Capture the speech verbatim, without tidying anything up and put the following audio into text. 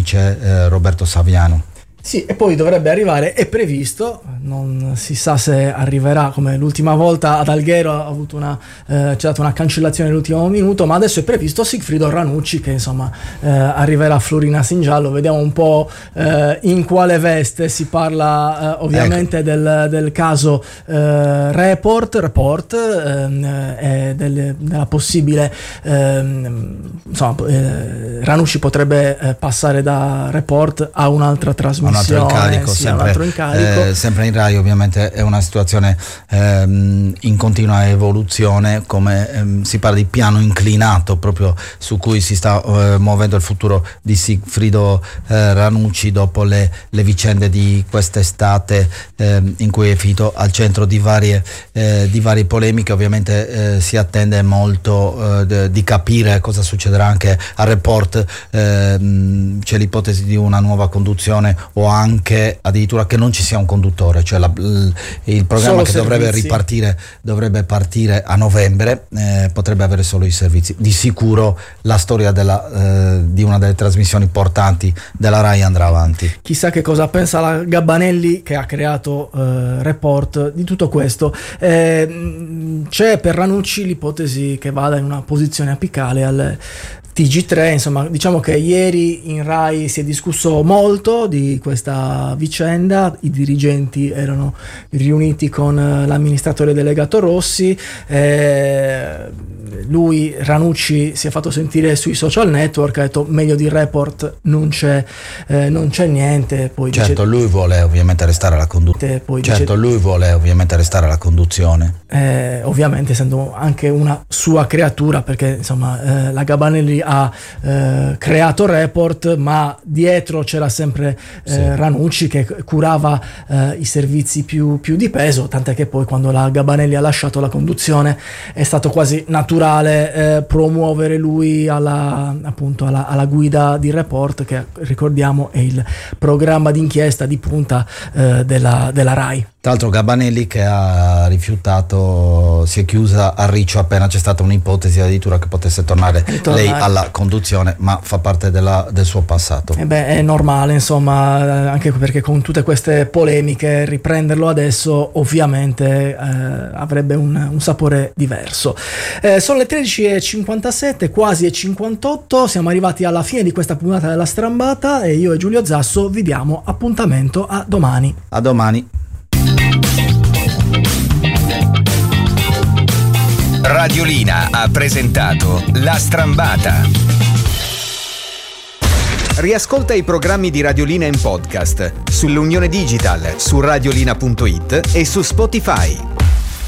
dice eh, Roberto Saviano. Sì, e poi dovrebbe arrivare, è previsto, non si sa se arriverà, come l'ultima volta ad Alghero ha avuto una, eh, c'è stata una cancellazione all'ultimo minuto, ma adesso è previsto Sigfrido Ranucci che insomma eh, arriverà a Florinas in giallo. Vediamo un po' eh, in quale veste. Si parla eh, ovviamente ecco. del, del caso eh, Report, Report eh, eh, del, della possibile eh, insomma eh, Ranucci potrebbe eh, passare da Report a un'altra trasmissione. Un altro incarico, sì, sempre, un altro incarico. Eh, sempre in Rai. Ovviamente è una situazione ehm, in continua evoluzione, come ehm, si parla di piano inclinato proprio su cui si sta eh, muovendo il futuro di Sigfrido eh, Ranucci dopo le, le vicende di quest'estate eh, in cui è finito al centro di varie, eh, di varie polemiche. Ovviamente eh, si attende molto eh, de, di capire cosa succederà anche a Report. Eh, c'è l'ipotesi di una nuova conduzione o anche addirittura che non ci sia un conduttore, cioè la, il, il programma solo che servizi. dovrebbe ripartire dovrebbe partire a novembre, eh, potrebbe avere solo i servizi. Di sicuro la storia della, eh, di una delle trasmissioni importanti della Rai andrà avanti. Chissà che cosa pensa la Gabbanelli, che ha creato eh, Report, di tutto questo. Eh, c'è per Ranucci l'ipotesi che vada in una posizione apicale al T G tre, insomma, diciamo che ieri in Rai si è discusso molto di questa vicenda, i dirigenti erano riuniti con l'amministratore delegato Rossi, eh, lui, Ranucci, si è fatto sentire sui social network, ha detto meglio di Report non c'è, eh, non c'è niente. Poi certo, dice, lui vuole ovviamente restare alla conduzione. Certo, dice, lui vuole ovviamente restare alla conduzione. Eh, ovviamente essendo anche una sua creatura, perché insomma eh, la Gabbanelli ha eh, creato Report, ma dietro c'era sempre eh, sì. Ranucci che curava eh, i servizi più, più di peso, tant'è che poi quando la Gabbanelli ha lasciato la conduzione è stato quasi naturale eh, promuovere lui alla, appunto alla, alla guida di Report, che ricordiamo è il programma d'inchiesta di punta eh, della, della Rai. Tra l'altro Gabbanelli che ha rifiutato, si è chiusa a riccio appena c'è stata un'ipotesi addirittura che potesse tornare, tornare. lei alla conduzione, ma fa parte della, del suo passato. E beh, è normale, insomma, anche perché con tutte queste polemiche riprenderlo adesso ovviamente eh, avrebbe un, un sapore diverso. Eh, sono le tredici e cinquantasette, quasi e cinquantotto, siamo arrivati alla fine di questa puntata della Strambata e io e Giulio Zasso vi diamo appuntamento a domani. A domani. Radiolina ha presentato La Strambata. Riascolta i programmi di Radiolina in podcast sull'Unione Digital, su radiolina punto it e su Spotify.